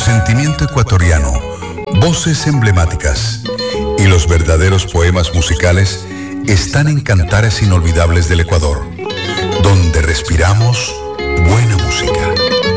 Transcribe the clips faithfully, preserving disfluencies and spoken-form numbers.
sentimiento ecuatoriano, voces emblemáticas y los verdaderos poemas musicales están en Cantares Inolvidables del Ecuador, donde respiramos buena música.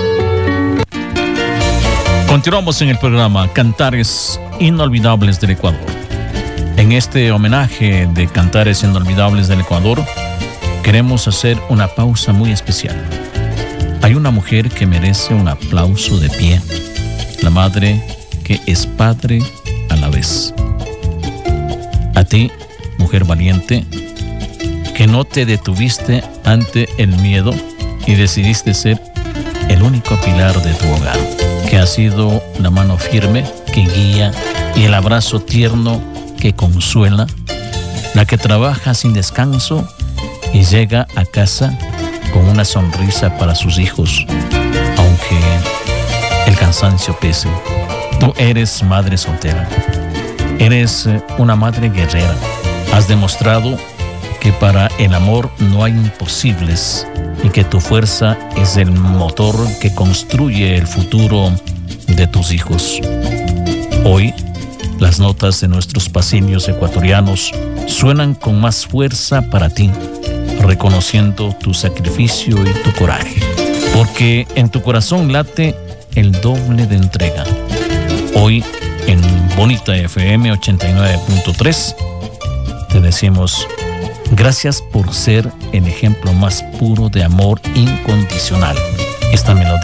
Continuamos en el programa Cantares Inolvidables del Ecuador. En este homenaje de Cantares Inolvidables del Ecuador, queremos hacer una pausa muy especial. Hay una mujer que merece un aplauso de pie, la madre que es padre a la vez. A ti, mujer valiente, que no te detuviste ante el miedo y decidiste ser el único pilar de tu hogar, que ha sido la mano firme que guía y el abrazo tierno que consuela, la que trabaja sin descanso y llega a casa con una sonrisa para sus hijos, aunque el cansancio pese. Tú eres madre soltera, eres una madre guerrera. Has demostrado que para el amor no hay imposibles y que tu fuerza es el motor que construye el futuro de tus hijos. Hoy, las notas de nuestros paseños ecuatorianos suenan con más fuerza para ti, reconociendo tu sacrificio y tu coraje, porque en tu corazón late el doble de entrega. Hoy, en Bonita F M ochenta y nueve punto tres, te decimos gracias por ser el ejemplo más puro de amor incondicional. Esta melodía